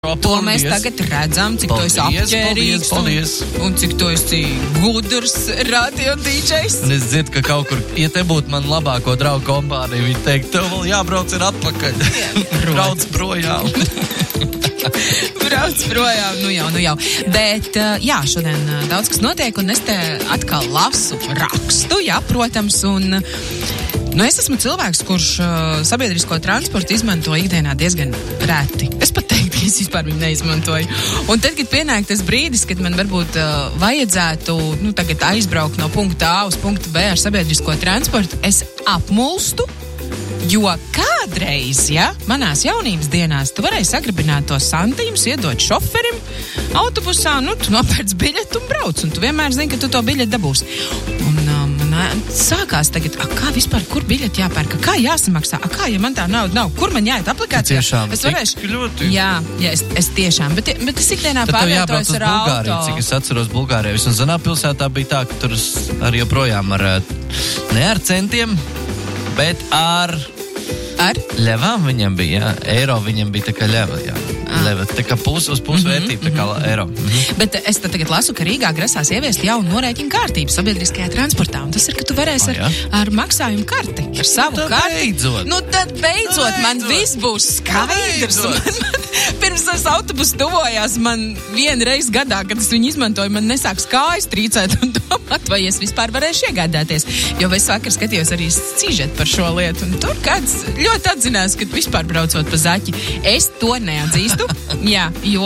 To mēs tagad redzam, cik tu esi apģērīgs un cik tu esi gudrs radio DJs. Un es dzirdu, ka kaut kur, ja te būtu man labāko draugu kompānija, viņi teikt, tev vēl jābrauc ir atpakaļ. Brauc projām. Brauc projām, nu jau. Bet, jā, šodien daudz kas notiek, un es te atkal lasu rakstu, jā, protams, un... Nu, es esmu cilvēks, kurš sabiedrisko transportu izmanto ikdienā diezgan reti. Es pat teiktu, ka es vispār viņu neizmantoju. Un tad, kad pienāk tas brīdis, kad man varbūt vajadzētu tagad aizbraukt no punkta A uz punktu B ar sabiedrisko transportu, es apmulstu, jo kādreiz, manās jaunības dienās, tu varēji sagribināt to santīmus, iedot šoferim autobusā, tu nopērc biļeti un brauc, un tu vienmēr zini, ka tu to biļeti dabūsi. Un sākās tagad, kā vispār, kur biļeti jāpērk, kā jāsamaksā, kā, ja man tā nauda nav, kur man jāiet aplikācijā? Tiešām, es varēšu. Jā, es tiešām, bet es ikdienā pārvietojos ar auto. Cik es atceros Bulgārijā, vismaz Zanā pilsētā bija tā, ka tur arī joprojām ne ar centiem, bet ar ļevām viņam bija, eiro viņam bija tā kā ļeva, Leva, tā kā uz pusvērtību, tā kā eiro. Bet es tagad lasu, ka Rīgā grasās ieviest jaunu norēķinu kārtību sabiedriskajā transportā. Un tas ir, ka tu varēsi ar maksājumu karti, ar savu karti. Beidzot. Tad beidzot man viss būs skaidrs. Pirms tas autobus tuvojās, man vienreiz gadā, kad es viņu izmantoju, man nesāks kājas trīcēt un domāt, vai es vispār varēšu iegādāties. Jo es vakar skatījos arī sižetu par šo lietu, un tur kāds ļoti atzinās, ka vispār braucot pa zaķi. Es to neatzīstu. Jā, jo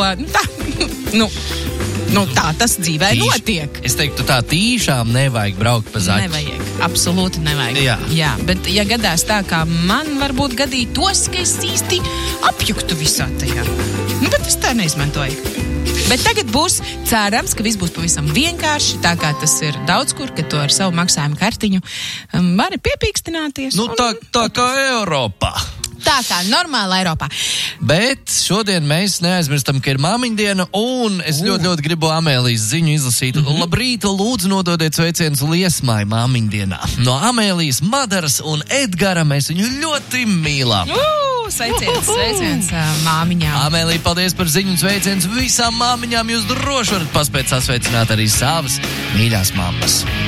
tā tas dzīvē notiek. Es teiktu, tā tīšām nevajag braukt pa zaķi. Nevajag, absolūti nevajag. Jā, bet ja gadās tā, kā man varbūt gadītos, ka es īsti apjuktu visā tajā. Bet es tā neizmantoju. Bet tagad būs cerams, ka viss būs pavisam vienkārši, tā kā tas ir daudz kur, ka tu ar savu maksājumu kartiņu vari piepīkstināties. Tā kā Eiropā. Tā kā normāla Eiropā. Bet šodien mēs neaizmirstam, ka ir māmiņdiena, un es ļoti gribu Amēlijas ziņu izlasīt. Labrīt, lūdzu nododiet sveicienus Liesmai māmiņdienā. No Amēlijas, Madaras un Edgara mēs viņu ļoti mīlam. Sveiciens māmiņām. Amēlija, paldies par ziņu un sveicienus visām māmiņām. Jūs droši varat paspēt sasveicināt arī savas mīļās mammas.